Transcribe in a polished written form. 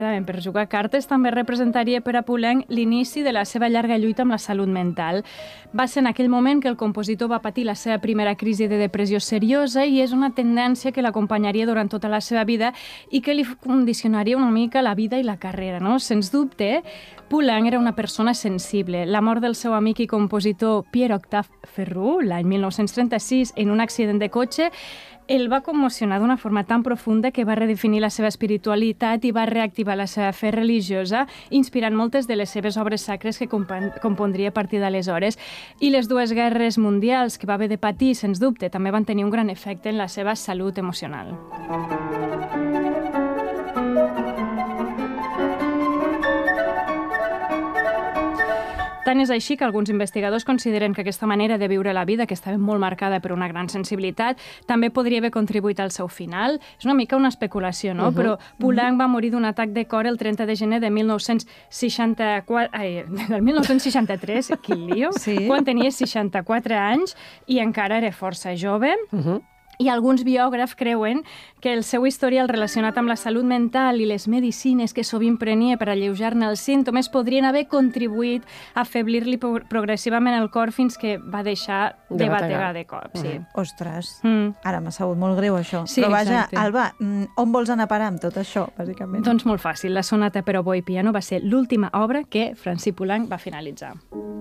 Per jugar cartes també representaria per a Poulenc l'inici de la seva llarga lluita amb la salut mental. Va ser en aquell moment que el compositor va patir la seva primera crisi de depressió seriosa i és una tendència que l'acompanyaria durant tota la seva vida i que li condicionaria una mica la vida i la carrera, no? Sens dubte, Poulenc era una persona sensible. La mort del seu amic i compositor Pierre-Octave Ferrou, l'any 1936, en un accident de cotxe, el va commocionar d'una forma tan profunda que va redefinir la seva espiritualitat i va reactivar la seva fe religiosa, inspirant moltes de les seves obres sacres que compondria a partir d'aleshores. I les dues guerres mundials que va haver de patir, sens dubte, també van tenir un gran efecte en la seva salut emocional. Tant és així que alguns investigadors consideren que aquesta manera de viure la vida, que estava molt marcada per una gran sensibilitat, també podria haver contribuït al seu final. És una mica una especulació, no? Però Poulenc va morir d'un atac de cor el 30 de gener de 1963, quin lío, quan tenia 64 anys i encara era força jove. I alguns biògrafs creuen que el seu historial relacionat amb la salut mental i les medicines que sovint prenia per alleujar-ne els símptomes podrien haver contribuït a afeblir-li progressivament el cor fins que va deixar de bategar de cop. Ostres, ara m'ha sabut molt greu això. Però vaja, Alba, on vols anar a parar amb tot això, bàsicament? Doncs molt fàcil. La sonata per a oboè i piano va ser l'última obra que Francis Poulenc va finalitzar.